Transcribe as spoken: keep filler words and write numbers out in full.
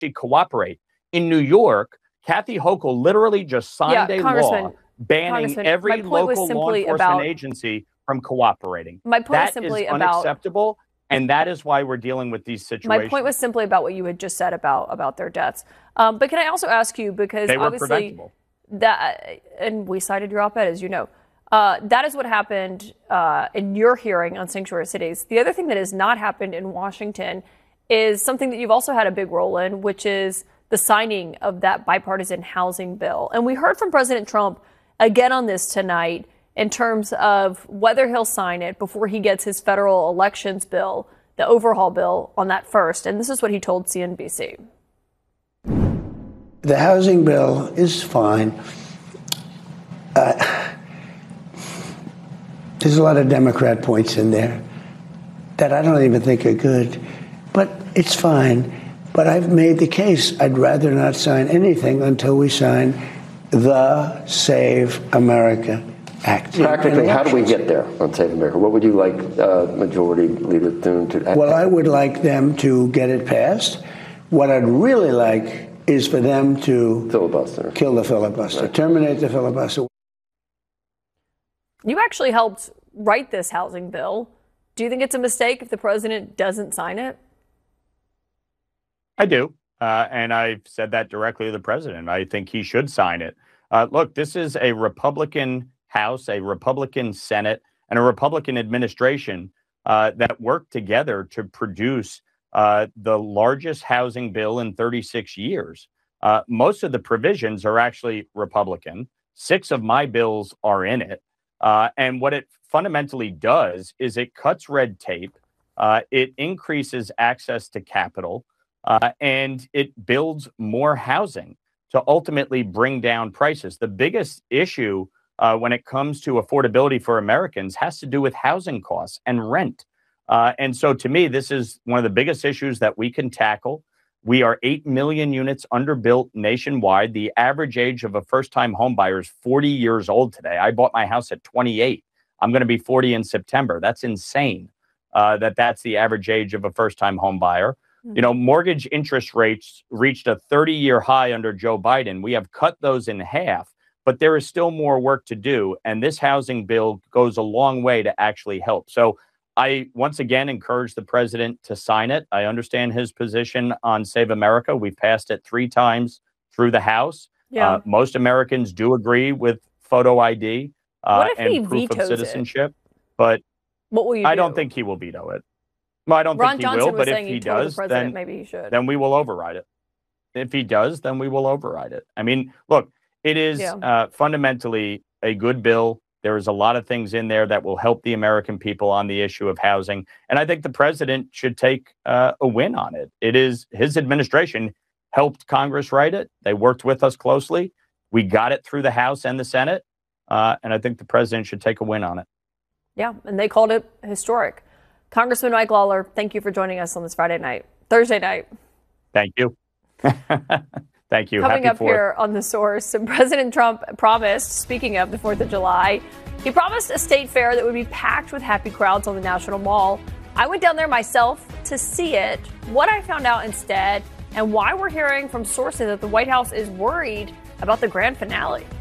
cooperate. In New York, Kathy Hochul literally just signed yeah, a law banning every local law enforcement about, agency from cooperating. My point that was simply is about, unacceptable, and that is why we're dealing with these situations. My point was simply about what you had just said about about their deaths. Um, but can I also ask you, because they were obviously preventable. that, and we cited your op-ed, as you know, uh, that is what happened uh, in your hearing on sanctuary cities. The other thing that has not happened in Washington is something that you've also had a big role in, which is the signing of that bipartisan housing bill. And we heard from President Trump again on this tonight in terms of whether he'll sign it before he gets his federal elections bill, the overhaul bill, on that first. And this is what he told C N B C. The housing bill is fine. Uh, there's a lot of Democrat points in there that I don't even think are good, but it's fine. But I've made the case I'd rather not sign anything until we sign the Save America Act. Practically, how do we get there on Save America? What would you like uh, Majority Leader Thune to... Well, I would like them to get it passed. What I'd really like is for them to filibuster, kill the filibuster, right. Terminate the filibuster. You actually helped write this housing bill. Do you think it's a mistake if the president doesn't sign it? I do. Uh, and I've said that directly to the president. I think he should sign it. Uh, look, this is a Republican House, a Republican Senate, and a Republican administration uh, that worked together to produce uh, the largest housing bill in thirty-six years. Uh, most of the provisions are actually Republican. Six of my bills are in it. Uh, and what it fundamentally does is it cuts red tape. Uh, it increases access to capital. Uh, and it builds more housing to ultimately bring down prices. The biggest issue uh, when it comes to affordability for Americans has to do with housing costs and rent. Uh, and so to me, this is one of the biggest issues that we can tackle. We are eight million units underbuilt nationwide. The average age of a first-time home buyer is forty years old today. I bought my house at twenty-eight. I'm going to be forty in September. That's insane uh, that that's the average age of a first-time home buyer. You know, mortgage interest rates reached a thirty-year high under Joe Biden. We have cut those in half, but there is still more work to do. And this housing bill goes a long way to actually help. So I once again encourage the president to sign it. I understand his position on Save America. We've passed it three times through the House. Yeah. Uh, most Americans do agree with photo I D uh, what if and he proof of vetoes citizenship. It? But what will you I do? don't think he will veto it. Well, I don't Ron think he Johnson will, but was if he, he does, the then maybe he should. Then we will override it. If he does, then we will override it. I mean, look, it is yeah. uh, fundamentally a good bill. There is a lot of things in there that will help the American people on the issue of housing. And I think the president should take uh, a win on it. It is his administration helped Congress write it. They worked with us closely. We got it through the House and the Senate. Uh, and I think the president should take a win on it. Yeah, and they called it historic. Congressman Mike Lawler, thank you for joining us on this Friday night, Thursday night. Thank you. Thank you. Coming Happy up fourth. here on The Source, President Trump promised, speaking of the fourth of July, he promised a state fair that would be packed with happy crowds on the National Mall. I went down there myself to see it, what I found out instead, and why we're hearing from sources that the White House is worried about the grand finale.